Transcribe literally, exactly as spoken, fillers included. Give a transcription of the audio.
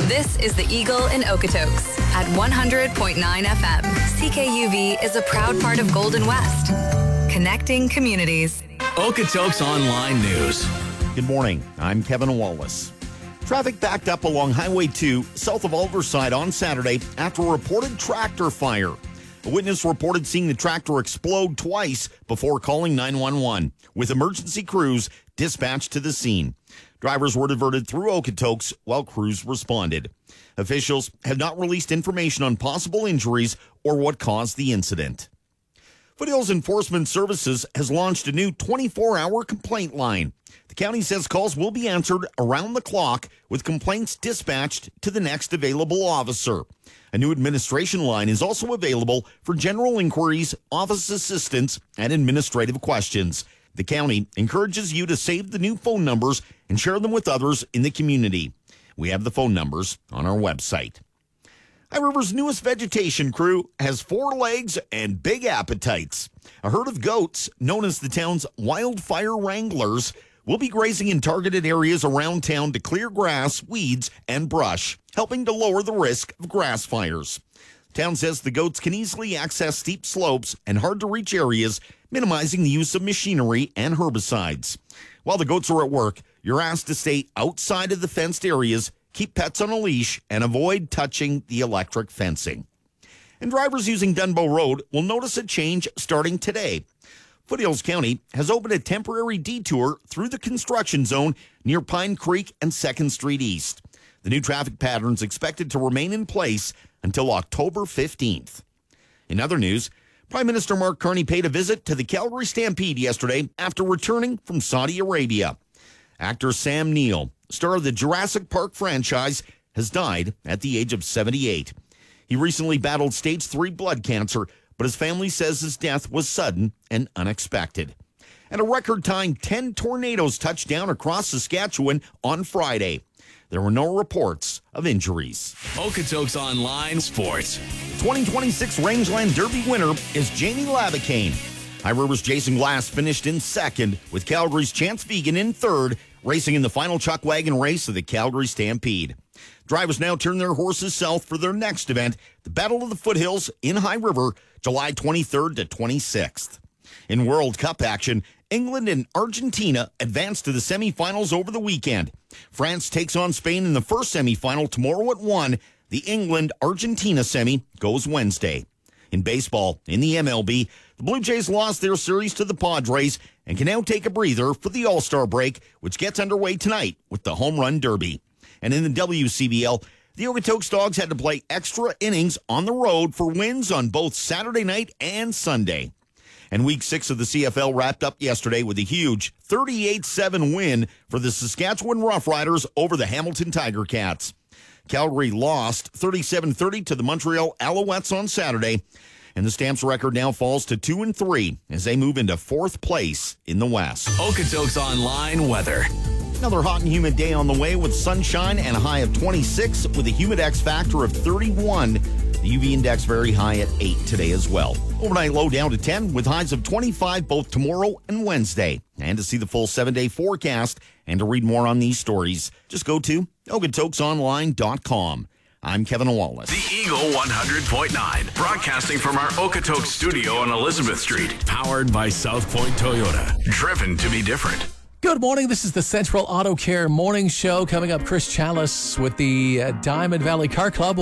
This is the Eagle in Okotoks at one hundred point nine F M. C K U V is a proud part of Golden West, connecting communities. Okotoks Online News. Good morning. I'm Kevin Wallace. Traffic backed up along Highway two south of Alderside on Saturday after a reported tractor fire. A witness reported seeing the tractor explode twice before calling nine one one, with emergency crews dispatched to the scene. Drivers were diverted through Okotoks while crews responded. Officials have not released information on possible injuries or what caused the incident. Foothills Enforcement Services has launched a new twenty-four hour complaint line. The county says calls will be answered around the clock with complaints dispatched to the next available officer. A new administration line is also available for general inquiries, office assistance, and administrative questions. The county encourages you to save the new phone numbers and share them with others in the community. We have the phone numbers on our website. High River's newest vegetation crew has four legs and big appetites. A herd of goats, known as the town's Wildfire Wranglers, will be grazing in targeted areas around town to clear grass, weeds, and brush, helping to lower the risk of grass fires. Town says the goats can easily access steep slopes and hard-to-reach areas, minimizing the use of machinery and herbicides. While the goats are at work, you're asked to stay outside of the fenced areas, keep pets on a leash, and avoid touching the electric fencing. And drivers using Dunbow Road will notice a change starting today. Foothills County has opened a temporary detour through the construction zone near Pine Creek and second Street East. The new traffic pattern is expected to remain in place until October fifteenth. In other news, Prime Minister Mark Carney paid a visit to the Calgary Stampede yesterday after returning from Saudi Arabia. Actor Sam Neill, star of the Jurassic Park franchise, has died at the age of seventy-eight. He recently battled stage three blood cancer, but his family says his death was sudden and unexpected. And a record-tying ten tornadoes touched down across Saskatchewan on Friday. There were no reports of injuries. Okotoks Online Sports. twenty twenty-six Rangeland Derby winner is Jamie Lavicane. High River's Jason Glass finished in second, with Calgary's Chance Vegan in third, racing in the final chuck wagon race of the Calgary Stampede. Drivers now turn their horses south for their next event, the Battle of the Foothills in High River, July twenty-third to twenty-sixth. In World Cup action, England and Argentina advanced to the semifinals over the weekend. France takes on Spain in the first semifinal tomorrow at one. The England-Argentina semi goes Wednesday. In baseball, in the M L B, the Blue Jays lost their series to the Padres and can now take a breather for the All-Star break, which gets underway tonight with the Home Run Derby. And in the W C B L, the Okotoks Dogs had to play extra innings on the road for wins on both Saturday night and Sunday. And week six of the C F L wrapped up yesterday with a huge thirty-eight seven win for the Saskatchewan Roughriders over the Hamilton Tiger Cats. Calgary lost thirty-seven thirty to the Montreal Alouettes on Saturday, and the Stamps record now falls to two and three as they move into fourth place in the West. Okotoks Online Weather. Another hot and humid day on the way with sunshine and a high of twenty-six with a humid X factor of thirty-one. The U V index very high at eight today as well. Overnight low down to ten with highs of twenty-five both tomorrow and Wednesday. And to see the full seven-day forecast and to read more on these stories, just go to Okotoks Online dot com. I'm Kevin Wallace. The Eagle one hundred point nine, broadcasting from our Okotoks studio on Elizabeth Street. Powered by South Point Toyota. Driven to be different. Good morning. This is the Central Auto Care Morning Show. Coming up, Chris Chalice with the uh, Diamond Valley Car Club.